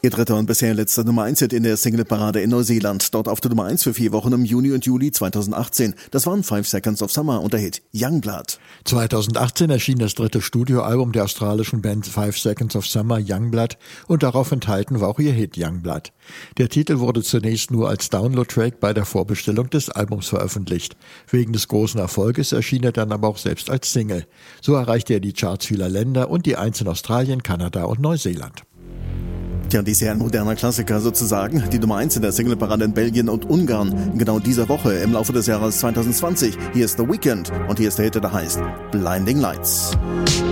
Ihr dritter und bisher letzter Nummer 1 Hit in der Singleparade in Neuseeland. Dort auf der Nummer 1 für 4 Wochen im Juni und Juli 2018. Das waren 5 Seconds of Summer und der Hit Youngblood. 2018 erschien das dritte Studioalbum der australischen Band 5 Seconds of Summer, Youngblood, und darauf enthalten war auch ihr Hit Youngblood. Der Titel wurde zunächst nur als Download-Track bei der Vorbestellung des Albums veröffentlicht. Wegen des großen Erfolges erschien er dann aber auch selbst als Single. So erreichte er die Charts vieler Länder und die 1 in Australien, Kanada und Neuseeland. Tja, dies ist ja ein moderner Klassiker sozusagen. Die Nummer 1 in der Singleparade in Belgien und Ungarn. Genau dieser Woche im Laufe des Jahres 2020. Hier ist The Weeknd und hier ist der Hit, der heißt Blinding Lights.